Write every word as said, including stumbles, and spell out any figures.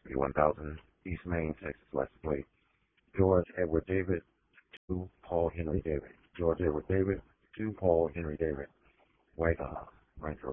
one thousand East Main, Texas. License plate George Edward David to Paul Henry David. George Edward David to Paul Henry David. White uh, Range Rover.